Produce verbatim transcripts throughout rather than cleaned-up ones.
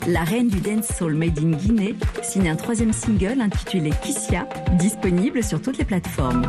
La reine du dancehall made in Guinée signe un troisième single intitulé Kissia, disponible sur toutes les plateformes.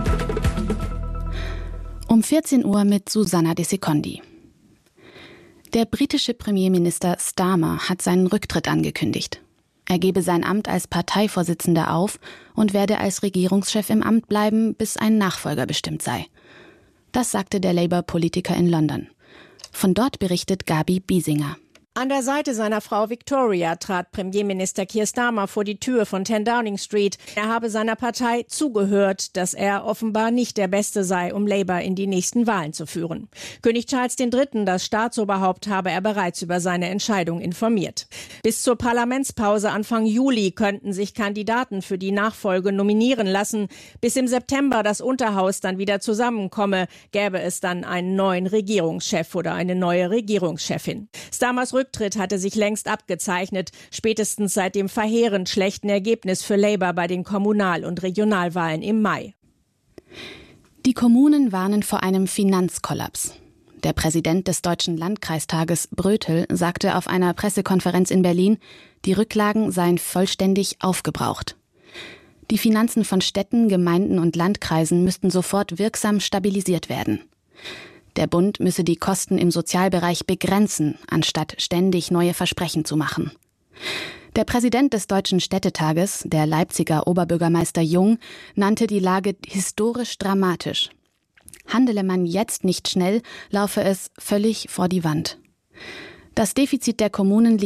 Um vierzehn Uhr mit Susanna de Secondi. Der britische Premierminister Starmer hat seinen Rücktritt angekündigt. Er gebe sein Amt als Parteivorsitzender auf und werde als Regierungschef im Amt bleiben, bis ein Nachfolger bestimmt sei. Das sagte der Labour-Politiker in London. Von dort berichtet Gabi Biesinger. An der Seite seiner Frau Victoria trat Premierminister Keir Starmer vor die Tür von zehn Downing Street. Er habe seiner Partei zugehört, dass er offenbar nicht der Beste sei, um Labour in die nächsten Wahlen zu führen. König Charles der Dritte, das Staatsoberhaupt, habe er bereits über seine Entscheidung informiert. Bis zur Parlamentspause Anfang Juli könnten sich Kandidaten für die Nachfolge nominieren lassen. Bis im September das Unterhaus dann wieder zusammenkomme, gäbe es dann einen neuen Regierungschef oder eine neue Regierungschefin. Starmers Rücktritt hatte sich längst abgezeichnet, spätestens seit dem verheerend schlechten Ergebnis für Labour bei den Kommunal- und Regionalwahlen im Mai. Die Kommunen warnen vor einem Finanzkollaps. Der Präsident des Deutschen Landkreistages, Brötel, sagte auf einer Pressekonferenz in Berlin, die Rücklagen seien vollständig aufgebraucht. Die Finanzen von Städten, Gemeinden und Landkreisen müssten sofort wirksam stabilisiert werden. Der Bund müsse die Kosten im Sozialbereich begrenzen, anstatt ständig neue Versprechen zu machen. Der Präsident des Deutschen Städtetages, der Leipziger Oberbürgermeister Jung, nannte die Lage historisch dramatisch. Handele man jetzt nicht schnell, laufe es völlig vor die Wand. Das Defizit der Kommunen liegt